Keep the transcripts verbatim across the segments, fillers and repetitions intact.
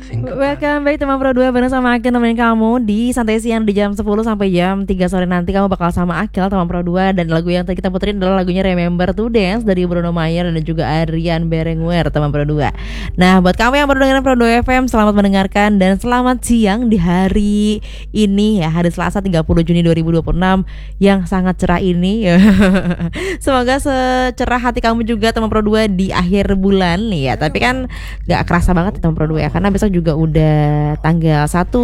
Welcome back teman Pro dua bareng sama Akil nemenin kamu di Santai Siang di jam sepuluh sampai jam tiga sore nanti. Kamu bakal sama Akil teman Pro dua. Dan lagu yang tadi kita puterin adalah lagunya Remember to Dance dari Bruno Mars dan juga Adrian Berenguer teman Pro dua. Nah buat kamu yang baru dengerin Pro dua F M, selamat mendengarkan dan selamat siang di hari ini ya, hari Selasa tiga puluh Juni dua ribu dua puluh enam yang sangat cerah ini. Semoga secerah hati kamu juga teman Pro dua di akhir bulan nih ya. Tapi kan gak kerasa banget teman Pro dua ya, karena besok juga udah tanggal satu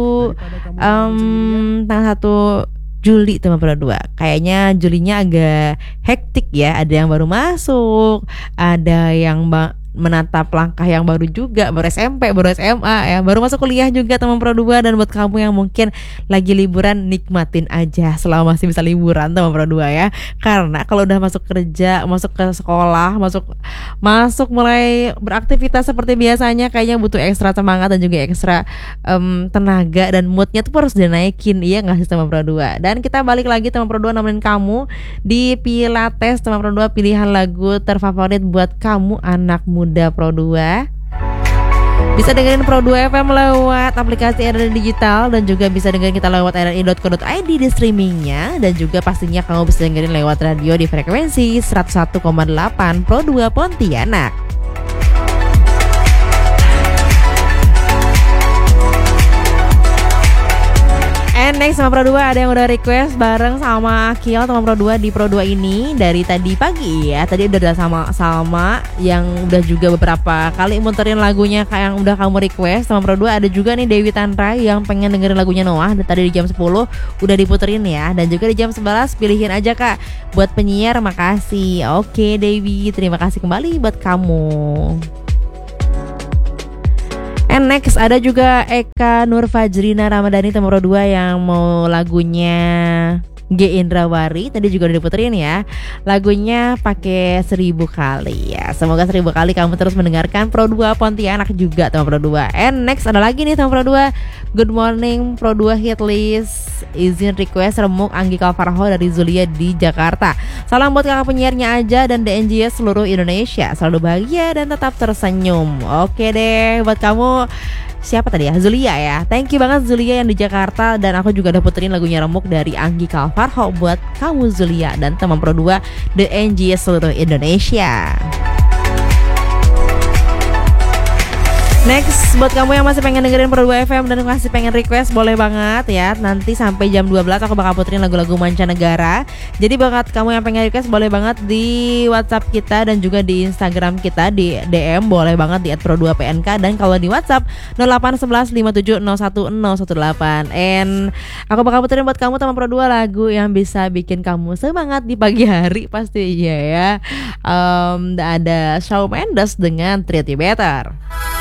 um, tanggal satu Juli teman Pro dua. Kayaknya Julinya agak hektik ya. Ada yang baru masuk, ada yang ba- menatap langkah yang baru juga, baru S M P, baru S M A ya, baru masuk kuliah juga teman Pro dua. Dan buat kamu yang mungkin lagi liburan, nikmatin aja selama masih bisa liburan teman Pro dua ya. Karena kalau udah masuk kerja, masuk ke sekolah, masuk masuk mulai beraktivitas seperti biasanya, kayaknya butuh ekstra semangat dan juga ekstra um, tenaga, dan moodnya tuh harus dinaikin, iya nggak sih teman Pro dua. Dan kita balik lagi teman Pro dua nemenin kamu di Pilates teman Pro dua, pilihan lagu terfavorit buat kamu anak muda Muda Pro dua. Bisa dengerin Pro dua F M lewat aplikasi R R I Digital, dan juga bisa dengerin kita lewat r r i dot co dot i d di streamingnya. Dan juga pastinya kamu bisa dengerin lewat radio di frekuensi seratus satu koma delapan Pro dua Pontianak. And next sama Pro dua ada yang udah request bareng sama Akil teman Pro dua di Pro dua ini dari tadi pagi ya. Tadi udah sama Salma yang udah juga beberapa kali muterin lagunya kayak yang udah kamu request teman Pro dua. Ada juga nih Dewi Tantra yang pengen dengerin lagunya Noah, dan tadi di jam sepuluh udah diputerin ya. Dan juga di jam sebelas pilihin aja Kak buat penyiar, makasih. Oke Dewi, terima kasih kembali buat kamu. And next ada juga Eka Nur Fajrina Ramadhani teman Pro dua yang mau lagunya G Indrawari. Tadi juga udah diputerin ya. Lagunya pakai seribu kali ya. Semoga seribu kali kamu terus mendengarkan Pro dua Pontianak juga teman Pro dua. And next ada lagi nih teman Pro dua, Good Morning Pro dua Hit List. Izin request remuk Anggi Kalfarho dari Zulia di Jakarta. Salam buat kakak penyiarnya aja dan D N J seluruh Indonesia. Selalu bahagia dan tetap tersenyum. Oke deh buat kamu. Siapa tadi ya? Zulia ya. Thank you banget Zulia yang di Jakarta. Dan aku juga udah puterin lagunya Remuk dari Anggi Kalfarho buat kamu Zulia dan teman Pro dua D N J seluruh Indonesia. Next, buat kamu yang masih pengen dengerin Pro dua F M dan masih pengen request, boleh banget ya. Nanti sampai jam dua belas aku bakal puterin lagu-lagu mancanegara. Jadi buat kamu yang pengen request, boleh banget di WhatsApp kita dan juga di Instagram kita di D M, boleh banget di at pro dua p n k. Dan kalau di WhatsApp nol delapan satu satu lima tujuh nol satu nol satu delapan. And aku bakal puterin buat kamu teman Pro dua lagu yang bisa bikin kamu semangat di pagi hari pastinya ya. Um, ada Shawn Mendes dengan Treat You Better.